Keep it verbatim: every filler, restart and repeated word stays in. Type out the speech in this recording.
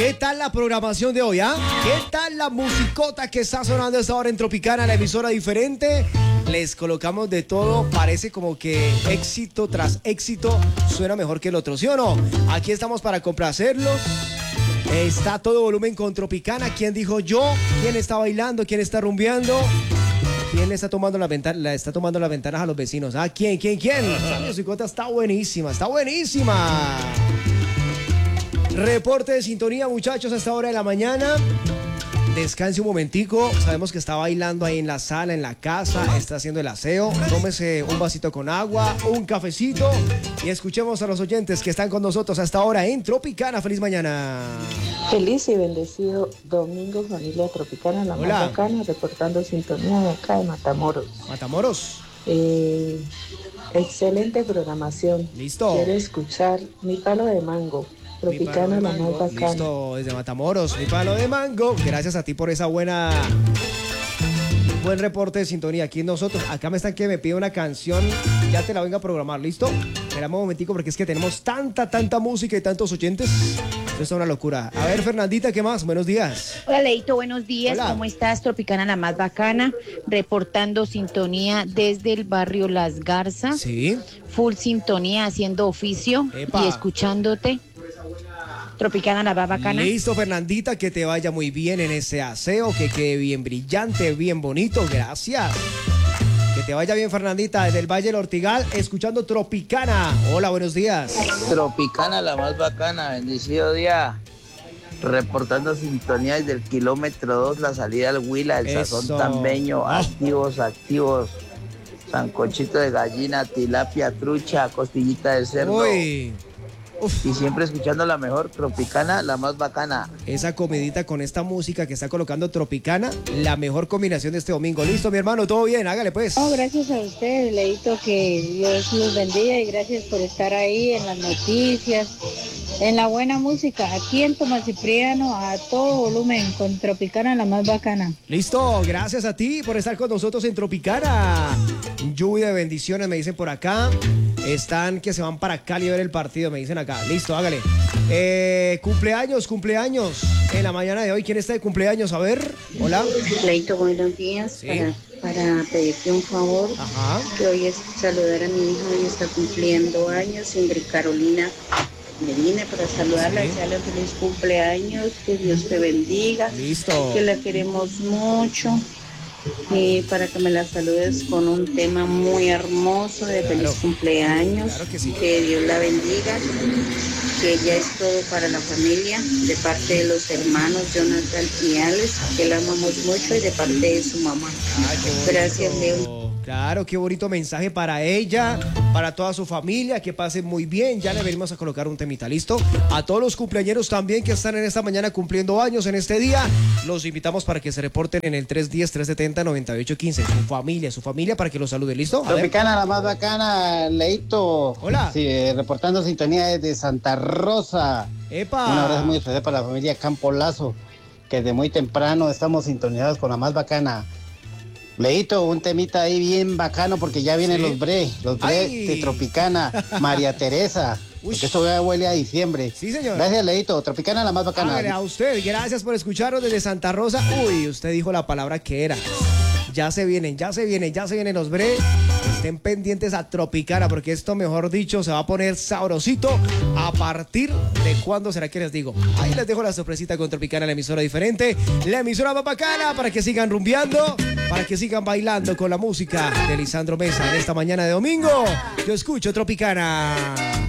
¿Qué tal la programación de hoy, ah? ¿Qué tal la musicota que está sonando a esta hora en Tropicana, la emisora diferente? Les colocamos de todo, parece como que éxito tras éxito suena mejor que el otro, ¿sí o no? Aquí estamos para complacerlos. Está todo volumen con Tropicana. ¿Quién dijo yo? ¿Quién está bailando? ¿Quién está rumbeando? ¿Quién le está tomando la ventana, le está tomando las ventanas a los vecinos? ¿Ah? ¿Quién? ¿Quién? ¿Quién? Esta musicota está buenísima, está buenísima. Reporte de sintonía, muchachos, a esta hora de la mañana. Descanse un momentico. Sabemos que está bailando ahí en la sala, en la casa, está haciendo el aseo. Tómese un vasito con agua, un cafecito y escuchemos a los oyentes que están con nosotros hasta ahora en Tropicana. Feliz mañana. Feliz y bendecido domingo, familia Tropicana, la Hola. más bacana, reportando sintonía de acá de Matamoros. Matamoros. Eh, excelente programación. Listo. Quiero escuchar Mi Palo de Mango. Tropicana, la más bacana. Listo, desde Matamoros, Mi Palo de Mango. Gracias a ti por esa buena buen reporte de sintonía. Aquí nosotros, acá me están que me pide una canción. Ya te la vengo a programar, ¿listo? Esperamos un momentico porque es que tenemos tanta, tanta música y tantos oyentes. Esto es una locura. A ver, Fernandita, ¿qué más? Buenos días. Hola, Leito, buenos días. Hola. ¿Cómo estás? Tropicana, la más bacana. Reportando sintonía desde el barrio Las Garzas. Sí. Full sintonía, haciendo oficio Epa. y escuchándote. Tropicana, la más bacana. Listo, Fernandita, que te vaya muy bien en ese aseo, que quede bien brillante, bien bonito. Gracias. Que te vaya bien, Fernandita, desde el Valle del Ortigal, escuchando Tropicana. Hola, buenos días. Tropicana, la más bacana, bendecido día. Reportando sintonía desde el kilómetro dos, la salida al Huila, el Eso. sazón tambeño, Ah. activos, activos. Sancochito de gallina, tilapia, trucha, costillita de cerdo. Uy. Uf. Y siempre escuchando la mejor, Tropicana, la más bacana. Esa comidita con esta música que está colocando Tropicana, la mejor combinación de este domingo. Listo, mi hermano, todo bien, hágale pues. No, gracias a ustedes, Leito, que Dios los bendiga y gracias por estar ahí en las noticias, en la buena música, aquí en Tomás Cipriano, a todo volumen, con Tropicana, la más bacana. Listo, gracias a ti por estar con nosotros en Tropicana. Lluvia de bendiciones, me dicen por acá. Están que se van para Cali a ver el partido, me dicen acá. Listo, hágale. Eh, cumpleaños, cumpleaños. En la mañana de hoy, ¿quién está de cumpleaños? A ver, hola. Leito, buenos días. Sí. Para, para pedirte un favor, Ajá. que hoy es saludar a mi hija, hoy está cumpliendo años, Ingrid Carolina Medina, para saludarla, Sí. desearle un feliz cumpleaños, que Dios te bendiga, Listo. que la queremos mucho. Y para que me la saludes con un tema muy hermoso de feliz Claro. cumpleaños, Claro que sí. que Dios la bendiga, que ella es todo para la familia, de parte de los hermanos Jonathan y Alex, que la amamos mucho, y de parte de su mamá. Ay, qué bonito. Gracias, Leo. Claro, qué bonito mensaje para ella, para toda su familia, que pasen muy bien. Ya le venimos a colocar un temita, ¿listo? A todos los cumpleañeros también que están en esta mañana cumpliendo años en este día, los invitamos para que se reporten en el tres uno cero, tres siete cero, nueve ocho uno cinco. Su familia, su familia, para que los saluden, ¿listo? A ver. Tropicana, la más bacana, Leito. Hola. Sí, eh, reportando sintonía desde Santa Rosa. ¡Epa! Un abrazo muy especial para la familia Campo Lazo, que desde muy temprano estamos sintonizados con la más bacana. Leito, un temita ahí bien bacano porque ya vienen Sí. los bre, los bre ¡Ay! de Tropicana, María Teresa. Uy. Porque esto ya huele a diciembre. Sí, señor. Gracias, Leito. Tropicana, la más bacana. Hágale a usted, gracias por escucharnos desde Santa Rosa. Uy, usted dijo la palabra que era. Ya se vienen, ya se vienen, ya se vienen los bre. Estén pendientes a Tropicana porque esto, mejor dicho, se va a poner sabrosito. ¿A partir de cuándo será que les digo? Ahí les dejo la sorpresita con Tropicana, la emisora diferente, la emisora más bacana, para que sigan rumbeando, para que sigan bailando con la música de Lisandro Mesa en esta mañana de domingo. Yo escucho Tropicana.